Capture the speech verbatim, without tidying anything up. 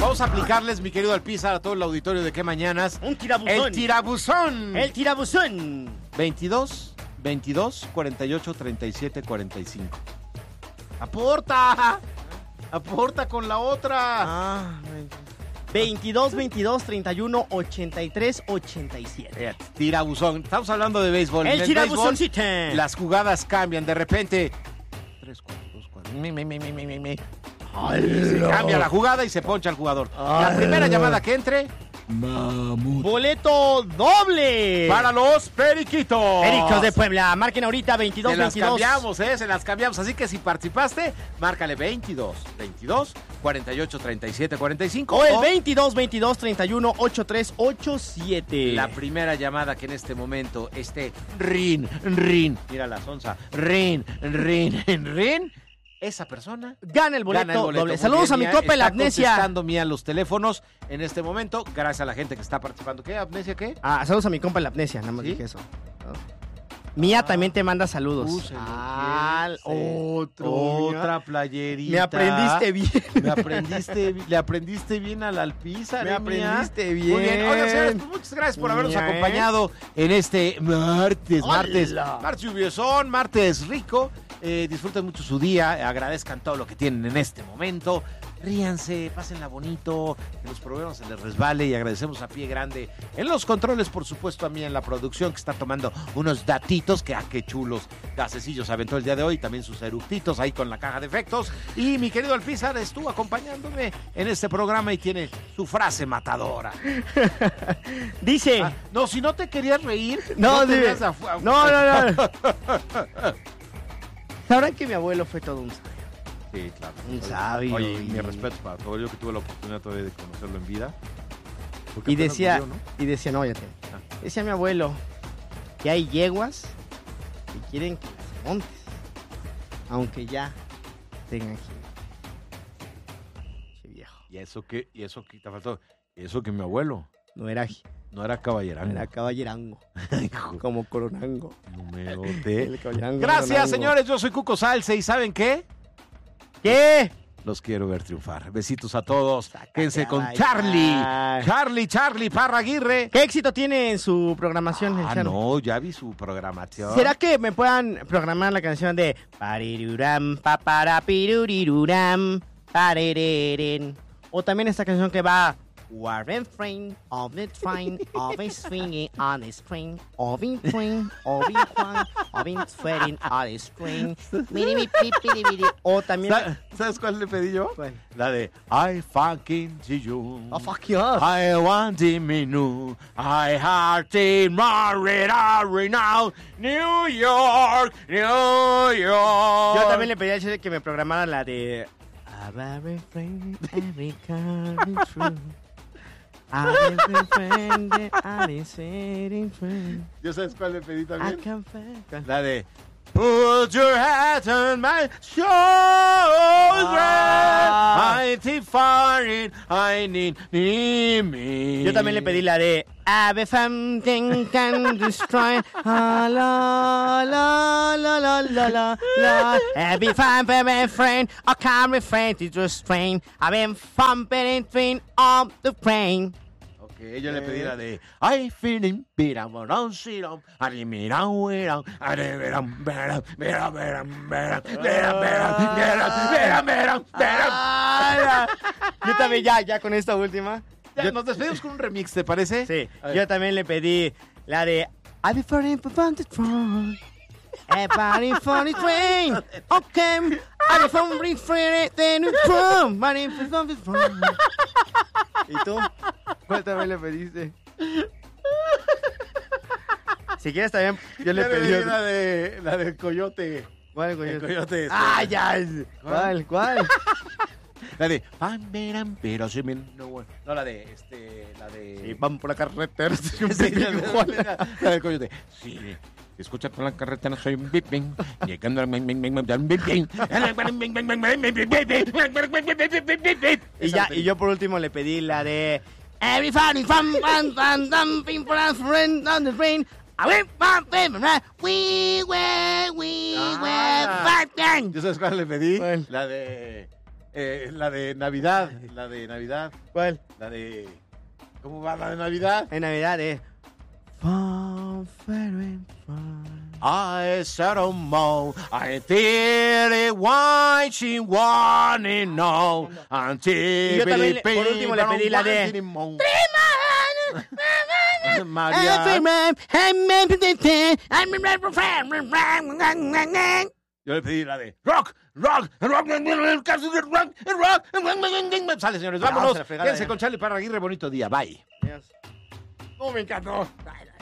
Vamos a aplicarles, mi querido Alpizar, a todo el auditorio de Qué Mañanas. Un tirabuzón. El tirabuzón. El tirabuzón. veintidós, veintidós, cuarenta y ocho, treinta y siete, cuarenta y cinco. ¡Aporta! ¡Aporta con la otra! Ah, veintidós, veintidós, treinta y uno, ochenta y tres, ochenta y siete. Tirabuzón. Estamos hablando de béisbol. El, En el tirabuzoncito. béisbol, las jugadas cambian. De repente, tres, cuatro, dos, cuatro. Me, me, me, me, me, me. Se cambia la jugada y se poncha el jugador. La primera llamada que entre, Mamut. Boleto doble para los Periquitos. Pericos de Puebla. Marquen ahorita veintidós, se las veintidós. cambiamos, ¿eh? Se las cambiamos. Así que si participaste, márcale veintidós, veintidós, cuarenta y ocho, treinta y siete, cuarenta y cinco. O el veintidós, veintidós, treinta y uno, ochenta y tres, ochenta y siete. La primera llamada que en este momento esté rin, rin. Mira la sonza. Rin, rin, rin. Esa persona gana el boleto, gana el boleto. doble. Muy Saludos bien, a mi Mía. copa la Está Amnesia. contestando Mía los teléfonos en este momento. Gracias a la gente que está participando. ¿Qué? ¿Amnesia qué? Ah, saludos a mi compa la Amnesia, nada más ¿Sí? dije eso. Mía ah, también te manda saludos. Uh, ah, otro, otra playerita. Me aprendiste bien. Me aprendiste, le aprendiste bien al Alpizar. Me ¿eh, aprendiste Mía? bien. Muy bien. Oigan, señores, pues muchas gracias por habernos Mía, acompañado ¿eh? en este martes, Hola. martes, martes lluviosón, martes rico. Eh, disfruten mucho su día, agradezcan todo lo que tienen en este momento, ríanse, pásenla bonito, que los problemas se les resbale y agradecemos a Pie Grande en los controles, por supuesto a mí en la producción que está tomando unos datitos, que ah, qué chulos gasecillos aventó el día de hoy, también sus eructitos ahí con la caja de efectos, y mi querido Alpizar estuvo acompañándome en este programa y tiene su frase matadora. Dice, ah, no, si no te querías reír, no, no te dime, veas a, a, no, no, no. Sabrán que mi abuelo fue todo un sabio. Sí, claro. Un sabio. Oye, y... mi respeto para todo. Yo que tuve la oportunidad todavía de conocerlo en vida. Y decía, murió, ¿no? y decía, no, ya te. Ah. Decía mi abuelo que hay yeguas que quieren que las montes, aunque ya tengan que. Che viejo. Y eso que, y eso que te faltó, y eso que mi abuelo no era, no era caballerango. Era caballerango. Como coronango. Número T. Gracias, coronango. Señores. Yo soy Cuco Salce y ¿saben qué? ¿Qué? Los quiero ver triunfar. Besitos a todos. Quédense con Charlie. Charlie, Charlie Parra Aguirre. ¿Qué éxito tiene en su programación? Ah, no, ya vi su programación. ¿Será que me puedan programar la canción de Pariruram, paparapiruriruram, parereren? O también esta canción que va Warren Frame of the train of a swinging on the string of in train of in twine of in sweating on the string. O también ¿Sabes cuál le pedí yo? ¿Cuál? La de I fucking see you. Oh, fuck you up. I want me new. I heart in my now. New York, New York. Yo también le pedí al Chile que me programara la de A very friend, every kind true. A very friend, I say friend. ¿Yo sabes cuál le pedí también? I can find. La de Put your hat on my shoulders. Ah. I think for it, I need, need me. Yo también le pedí la de Every something can destroy. Ah, la, la, la, la, la, la, la. Every fine, every friend, I can't refrain to restrain. I've been thumping in train of the train. Okay, yo le pedí la de I feeling beat up on sit-up. I mira, mira, I mira, mira, mira, mira, mira, mira, mira, mira. Yo también ya, ya con esta última. Ya, Yo, nos despedimos con un remix, ¿te parece? Sí, yo también le pedí la de I've been falling from the throne. Everybody from the train. Okay, I've been from the train. Then you come, but if it's from the throne. ¿Y tú? ¿Cuál también le pediste? Si quieres también, yo le pedí la de la del coyote. ¿Cuál coyote? El coyote este. Ah, ya. ¿Cuál? ¿Cuál? La de pam, miran, pero si me no, no la de este, la de Sí, vamos por la carretera. Sí, la, de, la del coyote. Sí. Escucha por la carretera, soy un biping. Llegando al biping. Y ya, y yo por último le pedí la de Everybody from from from dumping for us friend on the train. I went from we were we were fighting. ¿Yo sabes cuál le pedí? ¿Cuál? La de Eh, la de Navidad, la de Navidad, ¿Cuál? la de... ¿Cómo va la de Navidad? En Navidad es... Fun, very fun. I said a mo, I did it why she wanted no. Y yo también, le- por último, le pedí la de... María. Yo le pedí la de rock, rock, rock, rock, rock, rock. Sale, señores, Vamos a vámonos. la fregada Quédense ya. con Charlie Parra Aguirre. Bonito día. Bye. Dios. Oh, me encantó.